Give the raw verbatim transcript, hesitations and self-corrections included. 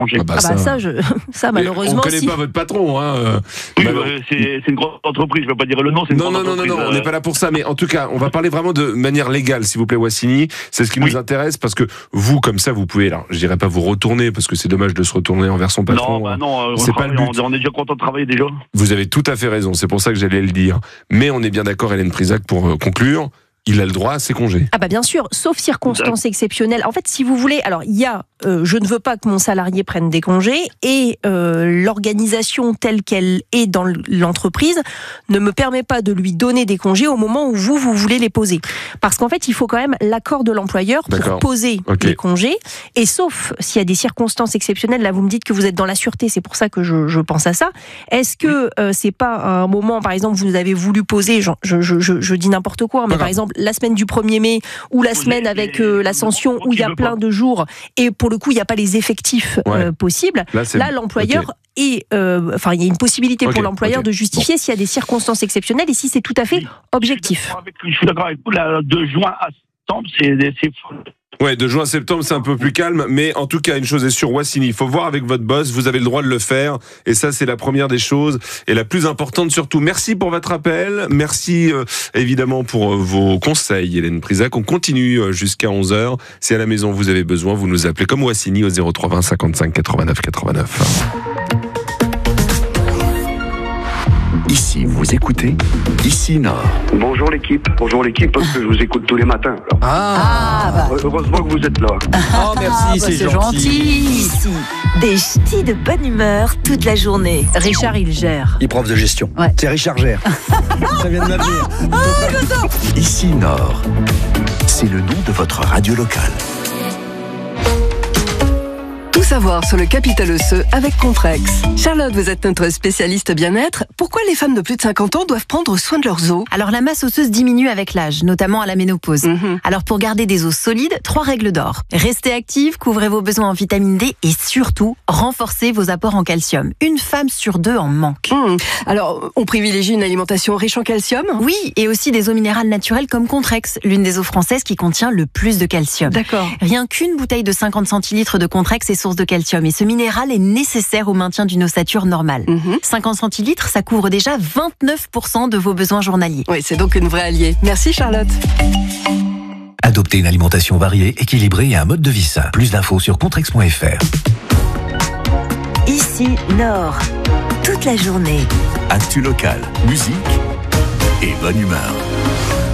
congé. Ah bah, Ah bah ça, ça, je... ça malheureusement, on ne connaît si. pas votre patron. Hein. euh, Oui, bah, bah, c'est, c'est une grande entreprise, je ne vais pas dire le nom, c'est une Non, grande non, non, non, entreprise. non, on euh, n'est pas là pour ça. Mais en tout cas, on va parler vraiment de manière légale, s'il vous plaît, Wassini. C'est ce qui Oui. nous intéresse parce que vous, comme ça, vous pouvez, alors, je dirais pas vous retourner parce que c'est dommage de se retourner envers son patron. Non, bah non, euh, C'est on, pas le travaille, but. on, on est déjà content de travailler déjà. Vous avez tout à fait raison. C'est pour ça que j'allais le dire. Mais on est bien d'accord, Hélène Prisac, pour euh, conclure. Il a le droit à ses congés. Ah bah bien sûr, sauf circonstances exceptionnelles. En fait, si vous voulez, alors il y a, euh, je ne veux pas que mon salarié prenne des congés et euh, l'organisation telle qu'elle est dans l'entreprise ne me permet pas de lui donner des congés au moment où vous, vous voulez les poser. Parce qu'en fait, il faut quand même l'accord de l'employeur pour D'accord. poser Ok. les congés. Et sauf s'il y a des circonstances exceptionnelles, là vous me dites que vous êtes dans la sûreté, c'est pour ça que je, je pense à ça. Est-ce que euh, c'est pas un moment, par exemple, vous avez voulu poser, je, je, je, je dis n'importe quoi, mais Pas par grave. exemple, la semaine du premier mai ou la Oui, semaine mais- avec euh, l'ascension moi où il y a qui veux plein pas. de jours et pour le coup il n'y a pas les effectifs euh, Ouais. possibles, Là, c'est- là l'employeur ok. est, euh, enfin il y a une possibilité Ok, pour l'employeur ok. de justifier s'il y a des circonstances exceptionnelles et si c'est tout à fait Oui. objectif. Je suis d'accord avec vous, là, de juin à septembre, c'est, c'est fou. Ouais, de juin à septembre, c'est un peu plus calme, mais en tout cas, une chose est sûre, Wassini, il faut voir avec votre boss, vous avez le droit de le faire, et ça, c'est la première des choses, et la plus importante surtout. Merci pour votre appel, merci euh, évidemment pour euh, vos conseils, Hélène Prisac. On continue euh, jusqu'à onze heures. Si à la maison vous avez besoin, vous nous appelez comme Wassini au zéro trois vingt cinquante-cinq quatre-vingt-neuf quatre-vingt-neuf. Ici, vous écoutez Ici Nord. Bonjour l'équipe, bonjour l'équipe, parce que je vous écoute tous les matins. Ah, bah. Heureusement que vous êtes là. Oh, merci, bah, c'est gentil. Ici, des ch'tis de bonne humeur toute la journée. Richard, il gère. Il est prof de gestion. Ouais. C'est Richard Gère. Ça vient de l'avenir. Ici Nord. C'est le nom de votre radio locale. Tout savoir sur le capital osseux avec Contrex. Charlotte, vous êtes notre spécialiste bien-être. Pourquoi les femmes de plus de cinquante ans doivent prendre soin de leurs os ? Alors la masse osseuse diminue avec l'âge, notamment à la ménopause. Mhm. Alors pour garder des os solides, trois règles d'or. Restez active, couvrez vos besoins en vitamine D et surtout, renforcez vos apports en calcium. Une femme sur deux en manque. Mmh. Alors, on privilégie une alimentation riche en calcium ? Oui, et aussi des eaux minérales naturelles comme Contrex, l'une des eaux françaises qui contient le plus de calcium. D'accord. Rien qu'une bouteille de cinquante centilitres de Contrex est source de calcium et ce minéral est nécessaire au maintien d'une ossature normale. Mhm. cinquante centilitres, ça couvre déjà vingt-neuf pour cent de vos besoins journaliers. Oui, c'est donc une vraie alliée. Merci Charlotte. Adoptez une alimentation variée, équilibrée et un mode de vie sain. Plus d'infos sur contrex point f r. Ici, Nord, toute la journée. Actu local, musique et bonne humeur.